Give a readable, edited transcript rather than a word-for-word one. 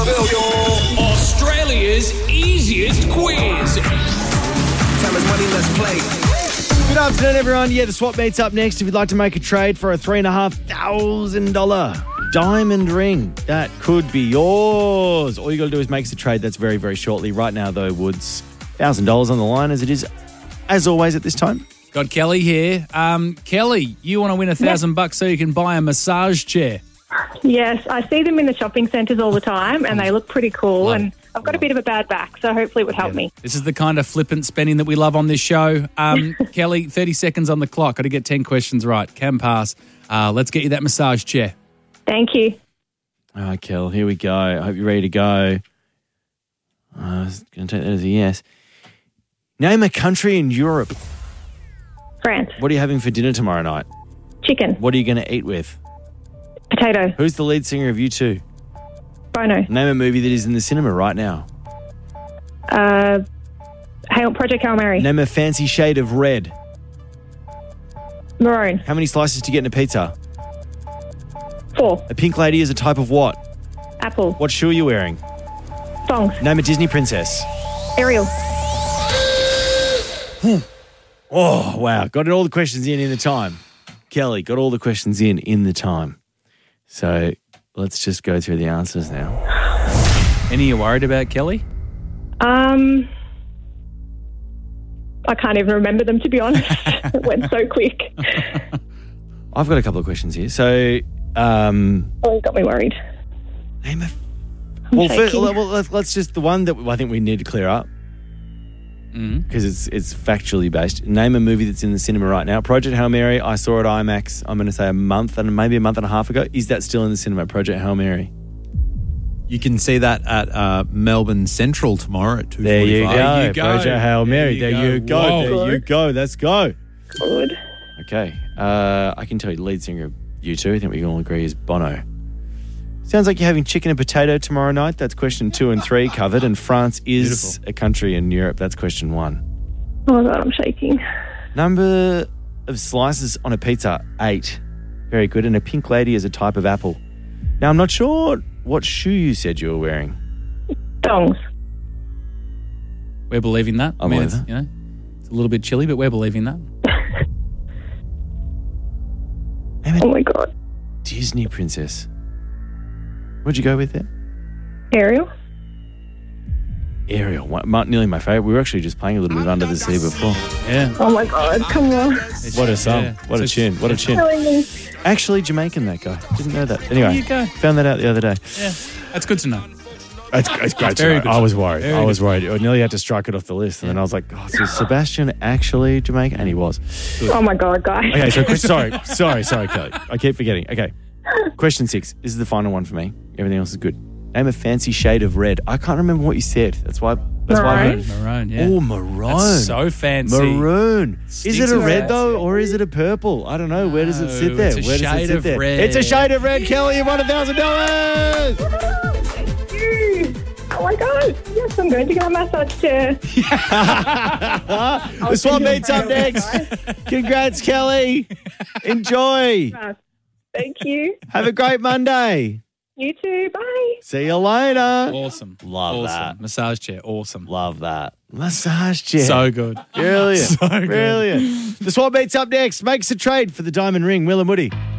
Australia's easiest quiz. Tell us money, let's play. Good afternoon, everyone. Yeah, the swap meet's up next. If you'd like to make a trade for a $3,500 diamond ring, that could be yours. All you got to do is make the trade. That's very, very shortly. Right now, though, Woods, $1,000 on the line as it is, as always, at this time. Got Kelly here. Kelly, you want to win $1,000 so you can buy a massage chair? Yes, I see them in the shopping centres all the time and they look pretty cool and I've got a bit of a bad back, so hopefully it would help me. This is the kind of flippant spending that we love on this show. Kelly, 30 seconds on the clock. Got to get 10 questions right. Can pass. Let's get you that massage chair. Thank you. All right, Kel, here we go. I hope you're ready to go. I was going to take that as a yes. Name a country in Europe. France. What are you having for dinner tomorrow night? Chicken. What are you going to eat with? Potato. Who's the lead singer of U2? Bono. Name a movie that is in the cinema right now. Project Hail Mary. Name a fancy shade of red. Maroon. How many slices do you get in a pizza? 4. A pink lady is a type of what? Apple. What shoe are you wearing? Thongs. Name a Disney princess. Ariel. Oh, wow. Got all the questions in the time. Kelly, got all the questions in the time. So let's just go through the answers now. Any you worried about, Kelly? I can't even remember them, to be honest. It went so quick. I've got a couple of questions here. So, You got me worried. name a... shaking. let's just... The one that I think we need to clear up, because it's factually based. Name a movie that's in the cinema right now. Project Hail Mary, I saw it at IMAX, I'm going to say maybe a month and a half ago. Is that still in the cinema, Project Hail Mary? You can see that at Melbourne Central tomorrow at 2:45. There you go. go. Project Hail Mary. There you go. Whoa. There you go. Let's go. Good. Okay. I can tell you the lead singer of U2, I think we can all agree, is Bono. Sounds like you're having chicken and potato tomorrow night. That's question 2 and 3 covered. And France is a country in Europe. That's question 1. Oh, God, I'm shaking. Number of slices on a pizza, 8. Very good. And a pink lady is a type of apple. Now, I'm not sure what shoe you said you were wearing. Thongs. We're believing that. I believe that. It's, it's a little bit chilly, but we're believing that. Oh, my God. Disney princess. What'd you go with there? Ariel. Ariel. Nearly my favourite. We were actually just playing a little bit Under the Sea before. Yeah. Oh, my God. Come on. What a song. Yeah. What a tune. What a tune. Killing me. Actually Jamaican, that guy. Didn't know that. Anyway, There you go. found that out the other day. Yeah. That's good to know. It's great. Very to know. good. I was worried. Very I was worried. I nearly had to strike it off the list. And then I was like, oh, so is Sebastian actually Jamaican? And he was. Oh, my God, guys. Okay, so sorry, Kelly. I keep forgetting. Okay. Question 6. This is the final one for me. Everything else is good. Name a fancy shade of red. I can't remember what you said. That's why I heard. Maroon, yeah. Oh, maroon. That's so fancy. Maroon. Is it a Stinks red of though, or is it a purple? I don't know. Where does it sit there? it's a Where does shade it sit of there? red. It's a shade of red. Kelly, you won $1,000. Thank you. Oh, my God. Yes, I'm going to get a massage chair. The swap meet's up next. Congrats, Kelly. Enjoy. Thank you. Have a great Monday. You too. Bye. See you later. Awesome. Love awesome. that. Massage chair. Awesome. Love that. Massage chair. So good. Brilliant. So good. Brilliant. The swap meet's up next. Makes a trade for the diamond ring. Will and Woody.